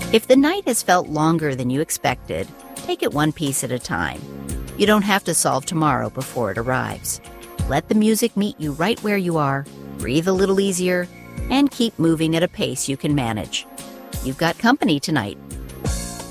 If the night has felt longer than you expected, take it one piece at a time. You don't have to solve tomorrow before it arrives. Let the music meet you right where you are, breathe a little easier, and keep moving at a pace you can manage. You've got company tonight,